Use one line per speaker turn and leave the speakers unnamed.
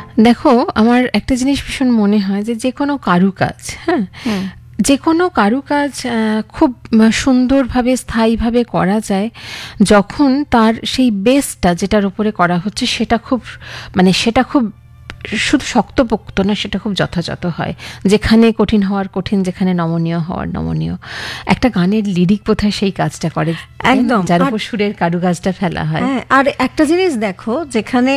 দেখো, আমার একটা জিনিস ভীষণ মনে হয় যে কোনো কারুকাজ, হ্যাঁ, যে কোনো কারুকাজ খুব সুন্দরভাবে স্থায়ীভাবে করা যায় যখন তার সেই বেসটা যেটার উপরে করা হচ্ছে সেটা খুব সেটা খুব শুধু শক্তপোক্ত না, সেটা খুব যথাযথ হয়। যেখানে কঠিন হওয়ার কঠিন, যেখানে নমনীয় হওয়ার নমনীয়। একটা গানের লিরিক বোধহয় সেই কাজটা করে,
একদম,
যার উপর সুরের কারুকাজটা ফেলা হয়।
আর একটা জিনিস দেখো, যেখানে